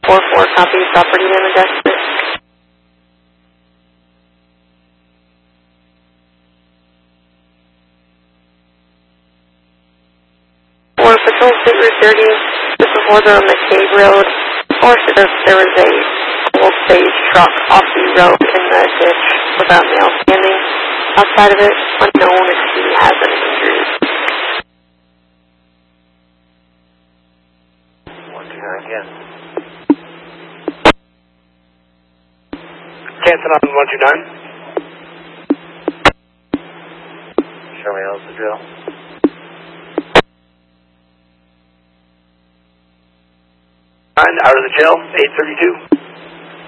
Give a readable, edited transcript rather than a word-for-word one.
4-4, copy, property damage estimate. For Patrol State Route 30, just before the McCabe Road, there was a full-stage truck off the road in the ditch without male standing. Outside of it, unknown if he has any injuries. 129 again. Canton on 129. Show me how's the drill. Out of the jail, 832.